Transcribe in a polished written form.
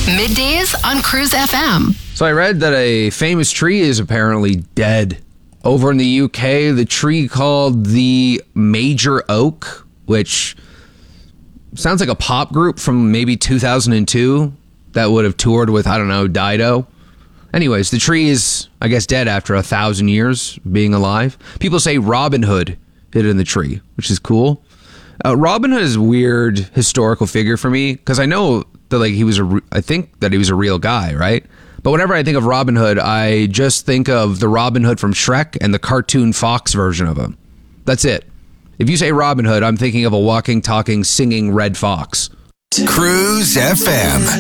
Middays on Cruise FM. So I read that a famous tree is apparently dead. Over in the UK, the tree called the Major Oak, which sounds like a pop group from maybe 2002 that would have toured with, I don't know, Dido. Anyways, the tree is, I guess, dead after 1,000 years being alive. People say Robin Hood hid in the tree, which is cool. Robin Hood is a weird historical figure for me because I know that I think that he was a real guy, right? But whenever I think of Robin Hood, I just think of the Robin Hood from Shrek and the cartoon Fox version of him. That's it. If you say Robin Hood, I'm thinking of a walking, talking, singing red fox. Cruise FM.